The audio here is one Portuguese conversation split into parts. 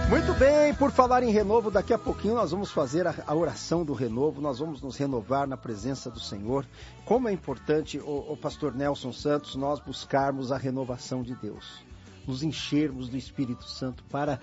Muito bem, por falar em renovo, daqui a pouquinho nós vamos fazer a oração do renovo, nós vamos nos renovar na presença do Senhor. Como é importante, o pastor Nelson Santos, nós buscarmos a renovação de Deus, nos enchermos do Espírito Santo para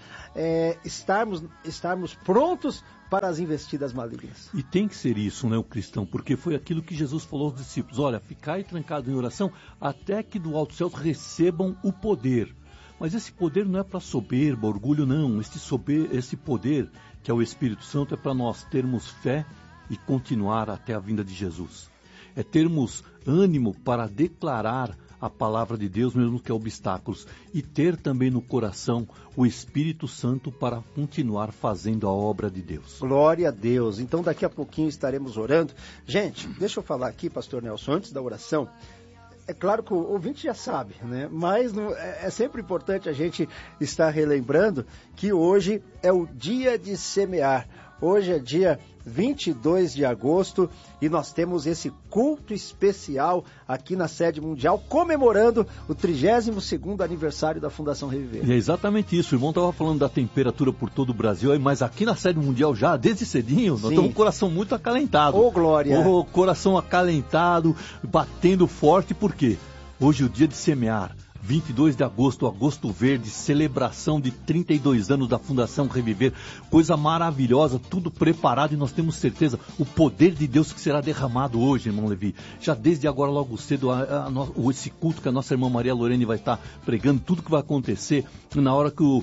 estarmos prontos para as investidas malignas. E tem que ser isso, né, o cristão, porque foi aquilo que Jesus falou aos discípulos: olha, ficai trancados em oração até que do alto céu recebam o poder. Mas esse poder não é para soberba, orgulho, não. Esse poder, que é o Espírito Santo, é para nós termos fé e continuar até a vinda de Jesus. É termos ânimo para declarar a palavra de Deus, mesmo que há obstáculos. E ter também no coração o Espírito Santo para continuar fazendo a obra de Deus. Glória a Deus. Então daqui a pouquinho estaremos orando. Gente, deixa eu falar aqui, pastor Nelson, antes da oração. É claro que o ouvinte já sabe, né? Mas é sempre importante a gente estar relembrando que hoje é o dia de semear. Hoje é dia 22 de agosto e nós temos esse culto especial aqui na sede mundial, comemorando o 32º aniversário da Fundação Reviver. E é exatamente isso, o irmão estava falando da temperatura por todo o Brasil, mas aqui na sede mundial já, desde cedinho, nós estamos com o coração muito acalentado. Ô, glória! O coração acalentado, batendo forte, por quê? Hoje é o dia de semear. 22 de agosto, Agosto Verde, celebração de 32 anos da Fundação Reviver, coisa maravilhosa, tudo preparado e nós temos certeza, o poder de Deus que será derramado hoje, irmão Levi. Já desde agora, logo cedo, esse culto que a nossa irmã Maria Lorene vai estar pregando, tudo que vai acontecer, na hora que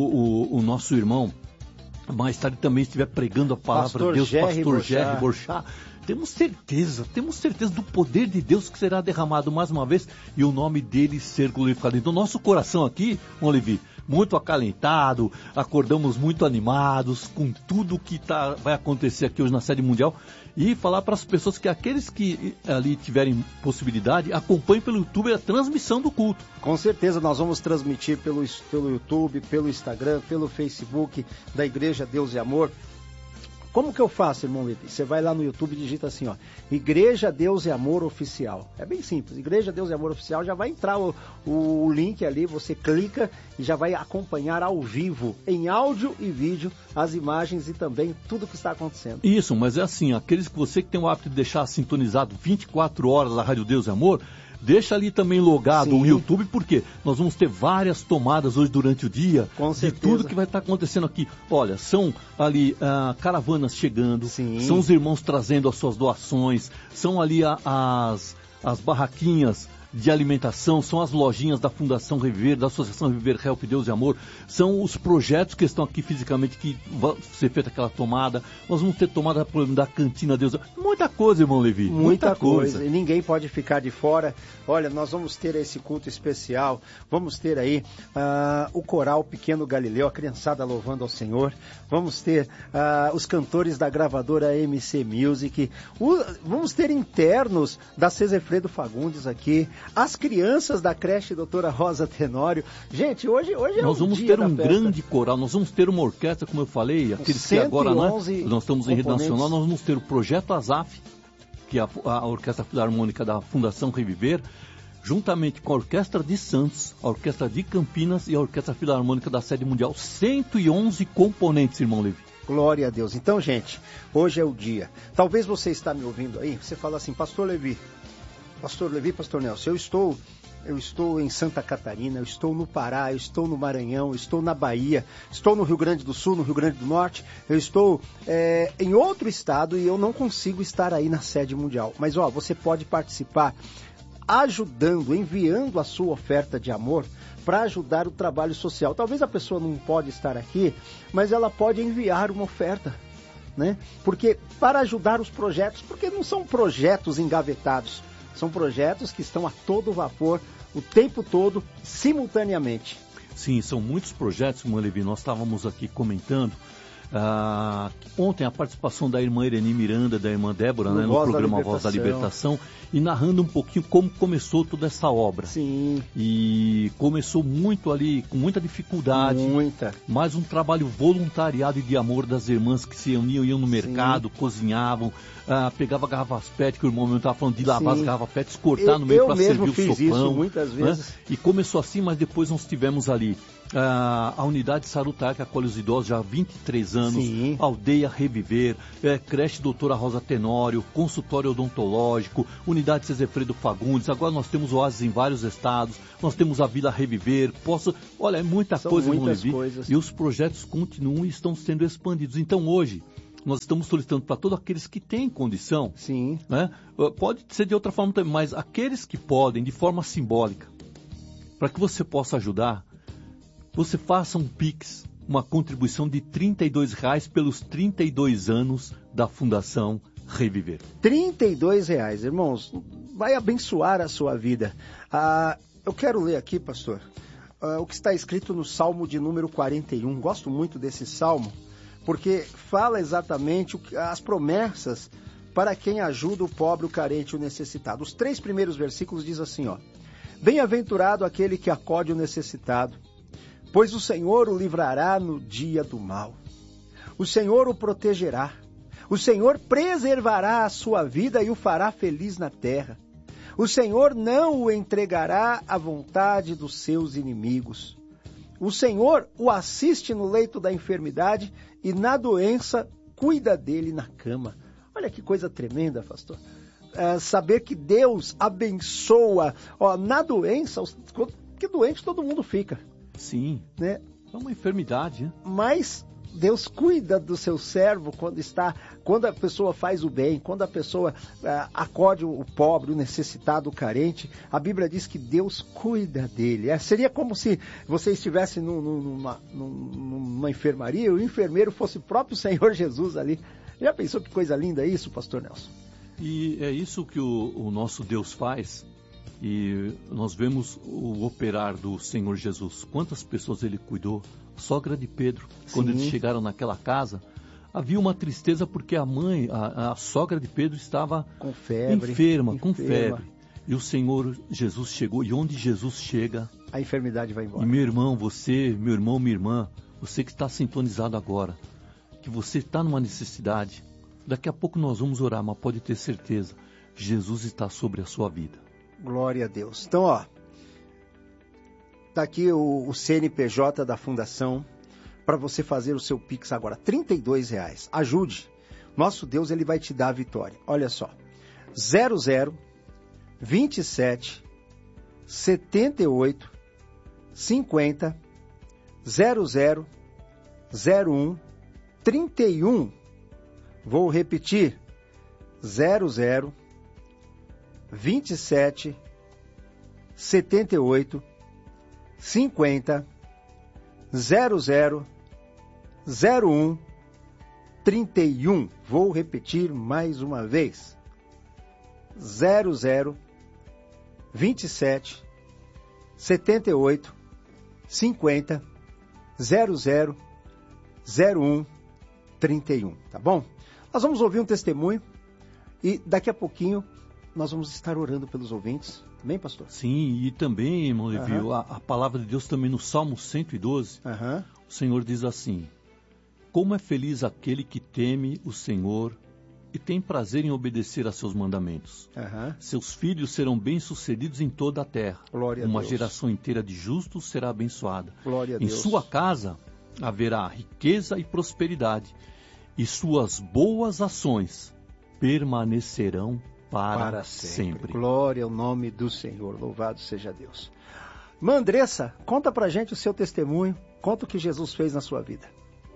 o nosso irmão, mais tarde também estiver pregando a palavra de Deus, pastor Jerry Borchá. Temos certeza do poder de Deus que será derramado mais uma vez e o nome dele ser glorificado. Então, nosso coração aqui, Levi, muito acalentado, acordamos muito animados com tudo que vai acontecer aqui hoje na sede mundial e falar para as pessoas que aqueles que ali tiverem possibilidade, acompanhem pelo YouTube a transmissão do culto. Com certeza, nós vamos transmitir pelo YouTube, pelo Instagram, pelo Facebook da Igreja Deus e Amor. Como que eu faço, irmão Levi? Você vai lá no YouTube e digita assim, ó, Igreja Deus e Amor Oficial. É bem simples, Igreja Deus e Amor Oficial, já vai entrar o link ali, você clica e já vai acompanhar ao vivo, em áudio e vídeo, as imagens e também tudo que está acontecendo. Isso, mas é assim, aqueles que você que tem o hábito de deixar sintonizado 24 horas a Rádio Deus e Amor, deixa ali também logado o YouTube, porque nós vamos ter várias tomadas hoje durante o dia de tudo que vai estar acontecendo aqui. Olha, são ali caravanas chegando, são os irmãos trazendo as suas doações, são ali as barraquinhas de alimentação, são as lojinhas da Fundação Reviver, da Associação Reviver Help Deus e Amor, são os projetos que estão aqui fisicamente, que vai ser feita aquela tomada, nós vamos ter tomada da Cantina Deus, muita coisa, irmão Levi, muita coisa, e ninguém pode ficar de fora. Olha, nós vamos ter esse culto especial, vamos ter aí o coral Pequeno Galileu, a criançada louvando ao Senhor, vamos ter os cantores da gravadora MC Music, vamos ter internos da Cesefredo Fagundes aqui, as crianças da creche Doutora Rosa Tenório. Gente, hoje é nós vamos ter um grande coral, nós vamos ter uma orquestra, como eu falei, aqueles que agora nós estamos em rede nacional, nós vamos ter o Projeto Azaf, que é a Orquestra Filarmônica da Fundação Reviver, juntamente com a Orquestra de Santos, a Orquestra de Campinas e a Orquestra Filarmônica da Sede Mundial, 111 componentes, irmão Levi. Glória a Deus. Então, gente, hoje é o dia. Talvez você está me ouvindo aí, você fala assim, Pastor Levi, Pastor Nelson, eu estou em Santa Catarina, eu estou no Pará, eu estou no Maranhão, eu estou na Bahia, estou no Rio Grande do Sul, no Rio Grande do Norte, eu estou em outro estado e eu não consigo estar aí na sede mundial. Mas, você pode participar ajudando, enviando a sua oferta de amor para ajudar o trabalho social. Talvez a pessoa não pode estar aqui, mas ela pode enviar uma oferta, né? Porque para ajudar os projetos, porque não são projetos engavetados, são projetos que estão a todo vapor, o tempo todo, simultaneamente. Sim, são muitos projetos, irmão Levi. Nós estávamos aqui comentando ontem a participação da irmã Irene Miranda, da irmã Débora, no programa Voz da Libertação, e narrando um pouquinho como começou toda essa obra. Sim. E começou muito ali, com muita dificuldade. Mas um trabalho voluntariado e de amor das irmãs que se uniam, iam no mercado, cozinhavam, pegava garrafas PET, que o irmão meu estava falando de lavar as garrafas PET, cortar no meio para servir o sopão. Isso muitas vezes. Né? E começou assim, mas depois nós tivemos ali A unidade Sarutar, que acolhe os idosos já há 23 anos, Sim. Aldeia Reviver, creche Doutora Rosa Tenório, consultório odontológico, unidade Cezefredo Fagundes, agora nós temos oásis em vários estados, nós temos a Vila Reviver, olha, é muita São coisa, muitas Levi, coisas. e os projetos continuam e estão sendo expandidos. Então hoje, nós estamos solicitando para todos aqueles que têm condição, Sim. né? Pode ser de outra forma também, mas aqueles que podem, de forma simbólica, para que você possa ajudar, você faça um Pix, uma contribuição de R$32 pelos 32 anos da Fundação Reviver. R$32, irmãos, vai abençoar a sua vida. Eu quero ler aqui, pastor, o que está escrito no Salmo de número 41. Gosto muito desse Salmo, porque fala exatamente as promessas para quem ajuda o pobre, o carente e o necessitado. Os 3 primeiros versículos diz assim, ó: Bem-aventurado aquele que acode o necessitado, pois o Senhor o livrará no dia do mal. O Senhor o protegerá. O Senhor preservará a sua vida e o fará feliz na terra. O Senhor não o entregará à vontade dos seus inimigos. O Senhor o assiste no leito da enfermidade e na doença cuida dele na cama. Olha que coisa tremenda, pastor. Saber que Deus abençoa na doença, porque doente todo mundo fica. Sim, né? É uma enfermidade, né? Mas Deus cuida do seu servo quando a pessoa faz o bem, quando a pessoa acode o pobre, o necessitado, o carente. A Bíblia diz que Deus cuida dele. Seria como se você estivesse numa enfermaria e o enfermeiro fosse o próprio Senhor Jesus ali. Já pensou que coisa linda isso, pastor Nelson? E é isso que o nosso Deus faz. E nós vemos o operar do Senhor Jesus. Quantas pessoas ele cuidou? A sogra de Pedro, quando Sim. eles chegaram naquela casa, havia uma tristeza porque a sogra de Pedro estava com febre, enferma, com febre. E o Senhor Jesus chegou, e onde Jesus chega, a enfermidade vai embora. E meu irmão, meu irmão, minha irmã, você que está sintonizado agora, que você está numa necessidade, daqui a pouco nós vamos orar, mas pode ter certeza, Jesus está sobre a sua vida. Glória a Deus. Então, tá aqui o CNPJ da Fundação para você fazer o seu Pix agora. R$32. Ajude. Nosso Deus, ele vai te dar a vitória. Olha só. 00 27 78 50 00 01 31. Vou repetir. 00 27 78 50 00 01 31. Vou repetir mais uma vez. 00 27 78 50 00 01 31. Tá bom? Nós vamos ouvir um testemunho e daqui a pouquinho nós vamos estar orando pelos ouvintes. Também, pastor? Sim, e também, irmão Levi, a palavra de Deus também no Salmo 112, o Senhor diz assim: como é feliz aquele que teme o Senhor e tem prazer em obedecer a seus mandamentos. Seus filhos serão bem-sucedidos em toda a terra. Glória a Uma Deus. Geração inteira de justos será abençoada. Glória a em Deus. sua casa haverá riqueza e prosperidade, e suas boas ações permanecerão para sempre. Glória ao nome do Senhor, louvado seja Deus. Irmã Andressa, conta pra gente o seu testemunho, conta o que Jesus fez na sua vida.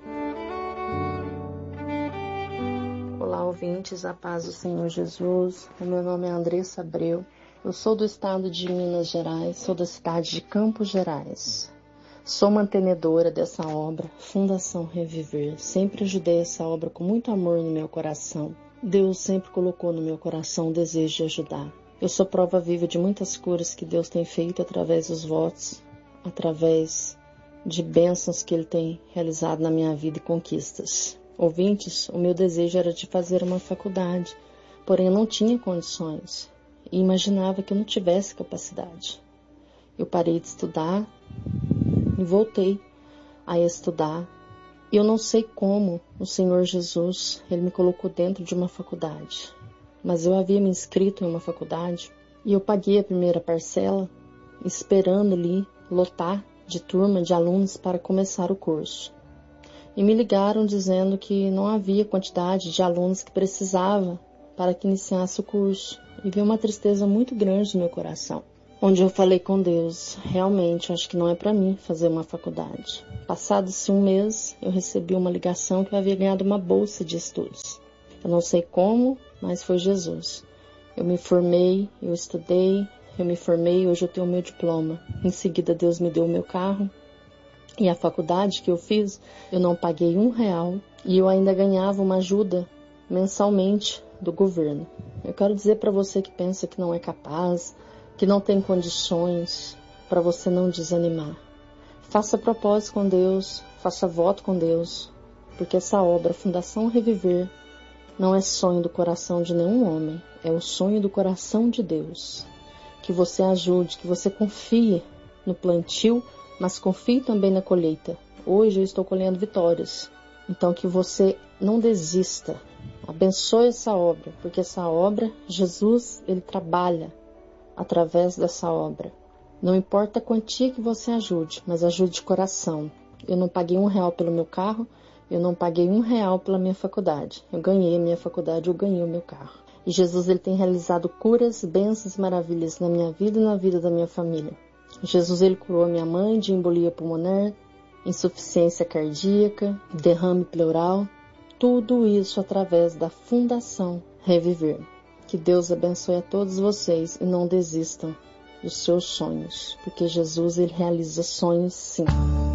Olá, ouvintes, a paz do Senhor Jesus. O meu nome é Andressa Abreu, eu sou do estado de Minas Gerais, sou da cidade de Campos Gerais. Sou mantenedora dessa obra, Fundação Reviver. Sempre ajudei essa obra com muito amor no meu coração. Deus sempre colocou no meu coração o desejo de ajudar. Eu sou prova viva de muitas curas que Deus tem feito através dos votos, através de bênçãos que Ele tem realizado na minha vida e conquistas. Ouvintes, o meu desejo era de fazer uma faculdade, porém eu não tinha condições e imaginava que eu não tivesse capacidade. Eu parei de estudar e voltei a estudar. Eu não sei como o Senhor Jesus, Ele me colocou dentro de uma faculdade. Mas eu havia me inscrito em uma faculdade e eu paguei a primeira parcela, esperando ali lotar de turma de alunos para começar o curso. E me ligaram dizendo que não havia quantidade de alunos que precisava para que iniciasse o curso. E veio uma tristeza muito grande no meu coração. Onde eu falei com Deus, realmente acho que não é para mim fazer uma faculdade. Passado-se um mês, eu recebi uma ligação que eu havia ganhado uma bolsa de estudos. Eu não sei como, mas foi Jesus. Eu me formei, eu estudei, eu me formei, hoje eu tenho o meu diploma. Em seguida, Deus me deu o meu carro. E a faculdade que eu fiz, eu não paguei R$1 e eu ainda ganhava uma ajuda mensalmente do governo. Eu quero dizer para você que pensa que não é capaz, que não tem condições, para você não desanimar. Faça propósito com Deus, faça voto com Deus, porque essa obra, Fundação Reviver, não é sonho do coração de nenhum homem, é o sonho do coração de Deus. Que você ajude, que você confie no plantio, mas confie também na colheita. Hoje eu estou colhendo vitórias, então que você não desista. Abençoe essa obra, porque essa obra, Jesus, Ele trabalha através dessa obra. Não importa a quantia que você ajude, mas ajude de coração. Eu não paguei R$1 pelo meu carro, eu não paguei R$1 pela minha faculdade. Eu ganhei a minha faculdade, eu ganhei o meu carro. E Jesus, Ele tem realizado curas, bênçãos, maravilhas na minha vida e na vida da minha família. Jesus, Ele curou a minha mãe de embolia pulmonar, insuficiência cardíaca, derrame pleural. Tudo isso através da Fundação Reviver. Que Deus abençoe a todos vocês e não desistam dos seus sonhos, porque Jesus, Ele realiza sonhos sim.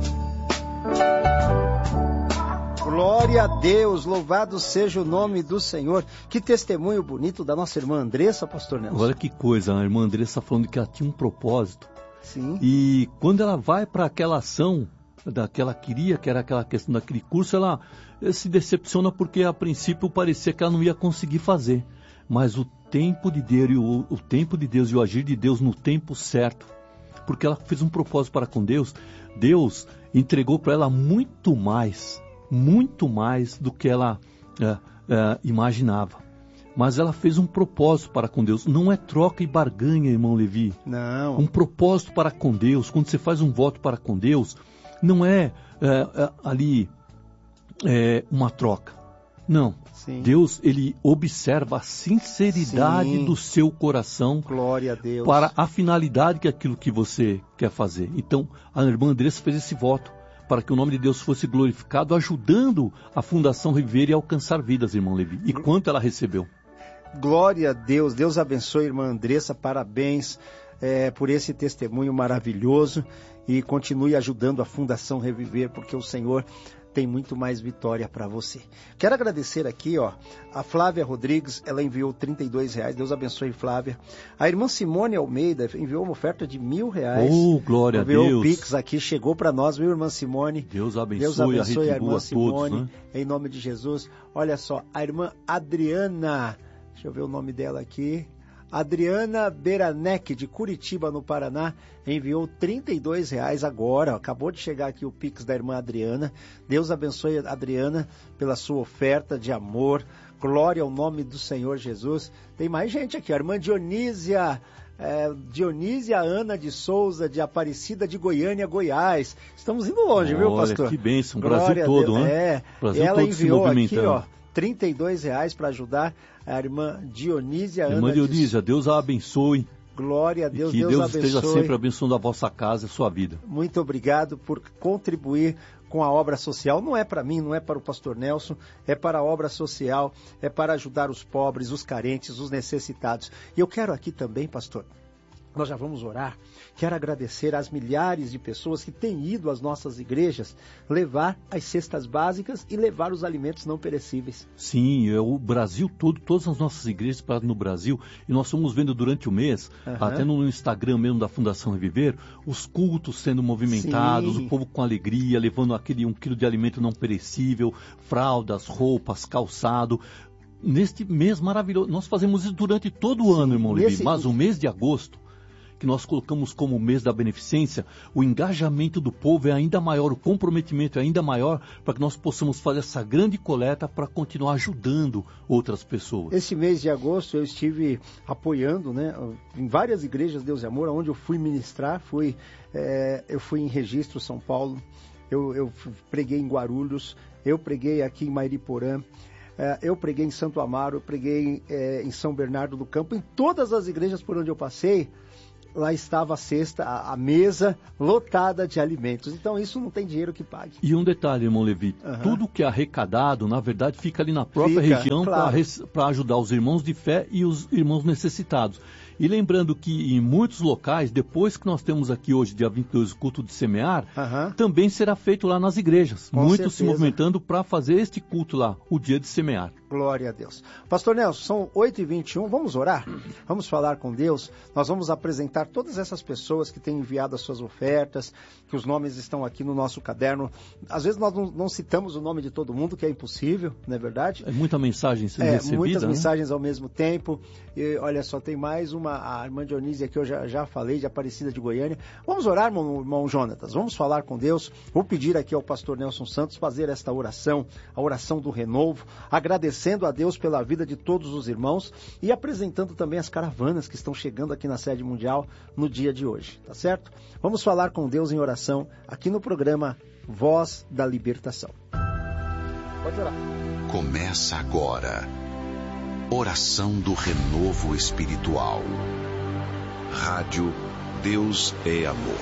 Glória a Deus, louvado seja o nome do Senhor. Que testemunho bonito da nossa irmã Andressa, pastor Nelson. Olha que coisa, a irmã Andressa falando que ela tinha um propósito. Sim. E quando ela vai para aquela ação que ela queria, que era aquela questão daquele curso, ela se decepciona porque a princípio parecia que ela não ia conseguir fazer. Mas o tempo de Deus e o agir de Deus no tempo certo, porque ela fez um propósito para com Deus, Deus entregou para ela muito mais do que ela imaginava. Mas ela fez um propósito para com Deus. Não é troca e barganha, irmão Levi. Não. Um propósito para com Deus, quando você faz um voto para com Deus, não é uma troca. Não. Sim. Deus, Ele observa a sinceridade do seu coração. Glória a Deus. Para a finalidade que é aquilo que você quer fazer. Então, a irmã Andressa fez esse voto para que o nome de Deus fosse glorificado, ajudando a Fundação Reviver e alcançar vidas, irmão Levi. E quanto ela recebeu? Glória a Deus. Deus abençoe a irmã Andressa. Parabéns por esse testemunho maravilhoso. E continue ajudando a Fundação Reviver, porque o Senhor tem muito mais vitória para você. Quero agradecer aqui, a Flávia Rodrigues, ela enviou R$32. Deus abençoe, Flávia. A irmã Simone Almeida enviou uma oferta de R$1.000. Oh, glória a Deus. Enviou o Pix aqui, chegou para nós, viu, irmã Simone? Deus abençoe a irmã Simone, todos, né? Em nome de Jesus. Olha só, a irmã Adriana, deixa eu ver o nome dela aqui. Adriana Beranec, de Curitiba, no Paraná, enviou R$32 agora. Acabou de chegar aqui o Pix da irmã Adriana. Deus abençoe a Adriana pela sua oferta de amor. Glória ao nome do Senhor Jesus. Tem mais gente aqui, a irmã Dionísia Ana de Souza, de Aparecida de Goiânia, Goiás. Estamos indo longe, viu, pastor? Olha, que bênção, o Brasil todo, né? Brasil ela todo enviou aqui, R$32 para ajudar a irmã Dionísia Ana. Irmã Dionísia, Deus a abençoe. Glória a Deus, que Deus abençoe. Esteja sempre abençoando a vossa casa e a sua vida. Muito obrigado por contribuir com a obra social. Não é para mim, não é para o pastor Nelson, é para a obra social, é para ajudar os pobres, os carentes, os necessitados. E eu quero aqui também, pastor, nós já vamos orar. Quero agradecer às milhares de pessoas que têm ido às nossas igrejas levar as cestas básicas e levar os alimentos não perecíveis. Sim, o Brasil todo, todas as nossas igrejas no Brasil, e nós estamos vendo durante o mês, até no Instagram mesmo da Fundação Reviver, os cultos sendo movimentados, o povo com alegria, levando 1 quilo de alimento não perecível, fraldas, roupas, calçado. Neste mês maravilhoso, nós fazemos isso durante todo o ano, irmão Levi, mas o mês de agosto, que nós colocamos como mês da beneficência, o engajamento do povo é ainda maior, o comprometimento é ainda maior, para que nós possamos fazer essa grande coleta para continuar ajudando outras pessoas. Esse mês de agosto eu estive apoiando, né, em várias igrejas Deus e Amor, onde eu fui ministrar, eu fui em Registro, São Paulo, eu preguei em Guarulhos, eu preguei aqui em Mairiporã, eu preguei em Santo Amaro, eu preguei em São Bernardo do Campo, em todas as igrejas por onde eu passei, lá estava a cesta, a mesa lotada de alimentos. Então isso não tem dinheiro que pague. E um detalhe, irmão Levi, tudo que é arrecadado, na verdade, fica ali na própria região, claro, para ajudar os irmãos de fé e os irmãos necessitados. E lembrando que em muitos locais, depois que nós temos aqui hoje, dia 22, o culto de semear, também será feito lá nas igrejas. Com muitos certeza. Se movimentando para fazer este culto lá, o dia de semear. Glória a Deus. Pastor Nelson, são 8h21, vamos orar? Vamos falar com Deus? Nós vamos apresentar todas essas pessoas que têm enviado as suas ofertas, que os nomes estão aqui no nosso caderno. Às vezes nós não citamos o nome de todo mundo, que é impossível, não é verdade? É muita mensagem sendo recebida, muitas né? mensagens ao mesmo tempo. E olha só, tem mais uma, a irmã Dionísia que eu já falei, de Aparecida de Goiânia. Vamos orar, irmão Jonatas, vamos falar com Deus. Vou pedir aqui ao pastor Nelson Santos fazer esta oração, a oração do renovo, agradecendo a Deus pela vida de todos os irmãos e apresentando também as caravanas que estão chegando aqui na sede mundial no dia de hoje, tá certo? Vamos falar com Deus em oração aqui no programa Voz da Libertação. Pode orar. Começa agora. Oração do Renovo Espiritual. Rádio Deus é Amor.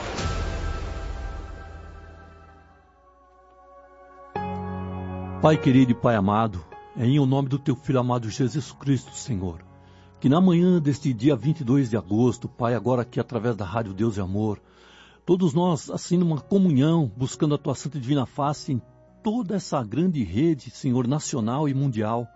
Pai querido e Pai amado, é em o nome do Teu Filho amado Jesus Cristo, Senhor, que na manhã deste dia 22 de agosto, Pai, agora aqui através da Rádio Deus e Amor, todos nós, assim, numa comunhão, buscando a Tua Santa e Divina Face em toda essa grande rede, Senhor, nacional e mundial,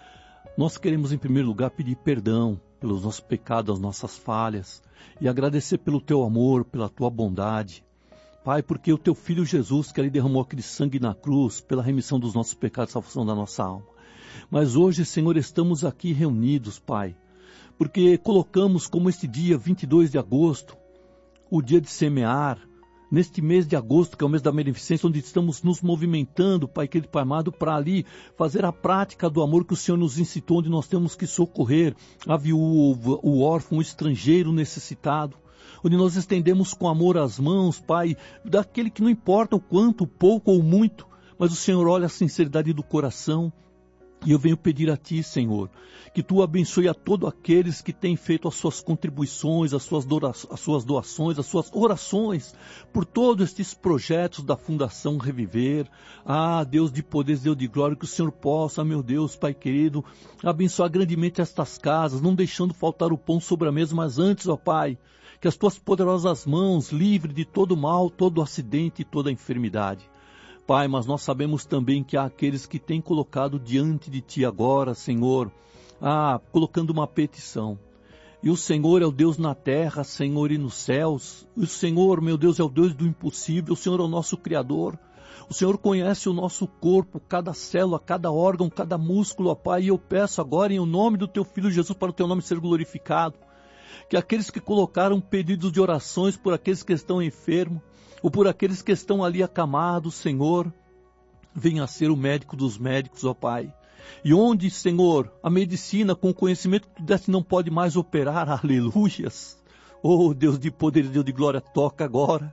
nós queremos, em primeiro lugar, pedir perdão pelos nossos pecados, as nossas falhas, e agradecer pelo Teu amor, pela Tua bondade. Pai, porque o Teu Filho Jesus, que ali derramou aquele sangue na cruz, pela remissão dos nossos pecados, salvação da nossa alma. Mas hoje, Senhor, estamos aqui reunidos, Pai, porque colocamos como este dia 22 de agosto, o dia de semear, neste mês de agosto, que é o mês da beneficência, onde estamos nos movimentando, Pai querido, Pai amado, para ali fazer a prática do amor que o Senhor nos incitou, onde nós temos que socorrer a viúva, o órfão, o estrangeiro necessitado, onde nós estendemos com amor as mãos, Pai, daquele que não importa o quanto, o pouco ou muito, mas o Senhor olha a sinceridade do coração. E eu venho pedir a Ti, Senhor, que Tu abençoe a todos aqueles que têm feito as suas contribuições, as suas doações, as suas orações, por todos estes projetos da Fundação Reviver. Ah, Deus de poderes, Deus de glória, que o Senhor possa, meu Deus, Pai querido, abençoar grandemente estas casas, não deixando faltar o pão sobre a mesa, mas antes, ó Pai, que as Tuas poderosas mãos livre de todo mal, todo acidente e toda enfermidade. Pai, mas nós sabemos também que há aqueles que têm colocado diante de Ti agora, Senhor, colocando uma petição. E o Senhor é o Deus na terra, Senhor, e nos céus. O Senhor, meu Deus, é o Deus do impossível. O Senhor é o nosso Criador. O Senhor conhece o nosso corpo, cada célula, cada órgão, cada músculo, ó Pai. E eu peço agora, em nome do Teu Filho Jesus, para o Teu nome ser glorificado, que aqueles que colocaram pedidos de orações por aqueles que estão enfermos, ou por aqueles que estão ali acamados, Senhor, venha a ser o médico dos médicos, ó Pai. E onde, Senhor, a medicina, com o conhecimento que Tu deste, não pode mais operar, aleluias. Oh, Deus de poder, Deus de glória, toca agora.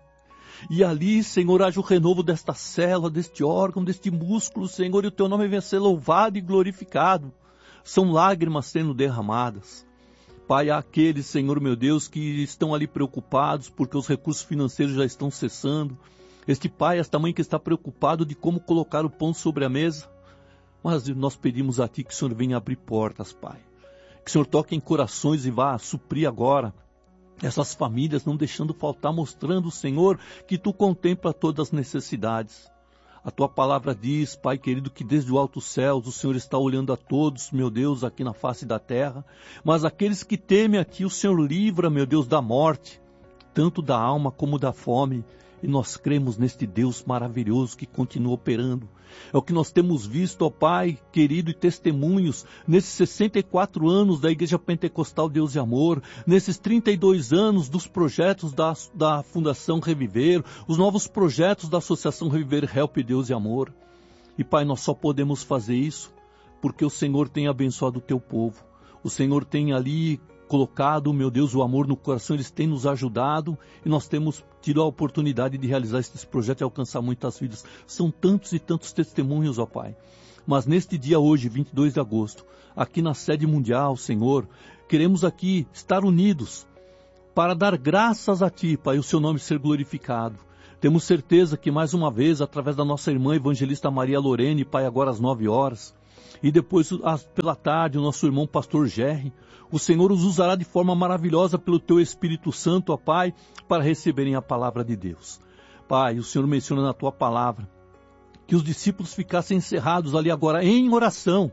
E ali, Senhor, haja o renovo desta célula, deste órgão, deste músculo, Senhor, e o Teu nome venha a ser louvado e glorificado. São lágrimas sendo derramadas. Pai, há aqueles, Senhor meu Deus, que estão ali preocupados porque os recursos financeiros já estão cessando. Este pai, esta mãe que está preocupado de como colocar o pão sobre a mesa. Mas nós pedimos a Ti que o Senhor venha abrir portas, Pai. Que o Senhor toque em corações e vá suprir agora essas famílias, não deixando faltar, mostrando, Senhor, que Tu contempla todas as necessidades. A Tua palavra diz, Pai querido, que desde o alto céus o Senhor está olhando a todos, meu Deus, aqui na face da terra. Mas aqueles que temem a Ti, o Senhor livra, meu Deus, da morte, tanto da alma como da fome. E nós cremos neste Deus maravilhoso que continua operando. É o que nós temos visto, ó Pai querido, e testemunhos nesses 64 anos da Igreja Pentecostal Deus e Amor, nesses 32 anos dos projetos da Fundação Reviver, os novos projetos da Associação Reviver Help Deus e Amor. E Pai, nós só podemos fazer isso porque o Senhor tem abençoado o teu povo. O Senhor tem ali colocado, meu Deus, o amor no coração, eles têm nos ajudado e nós temos tido a oportunidade de realizar esses projetos e alcançar muitas vidas. São tantos e tantos testemunhos, ó Pai. Mas neste dia hoje, 22 de agosto, aqui na sede mundial, Senhor, queremos aqui estar unidos para dar graças a Ti, Pai, o Seu nome ser glorificado. Temos certeza que mais uma vez, através da nossa irmã evangelista Maria Lorene, Pai, agora às 9 horas, e depois pela tarde o nosso irmão pastor Gerry, o Senhor os usará de forma maravilhosa pelo Teu Espírito Santo, ó Pai, para receberem a palavra de Deus. Pai, o Senhor menciona na Tua palavra que os discípulos ficassem encerrados ali agora em oração,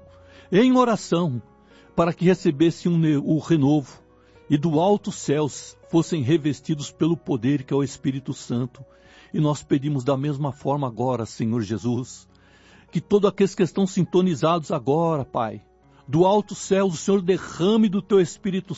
para que recebessem o renovo e do alto céus fossem revestidos pelo poder que é o Espírito Santo. E nós pedimos da mesma forma agora, Senhor Jesus, que todos aqueles que estão sintonizados agora, Pai, do alto céu, o Senhor derrame do Teu Espírito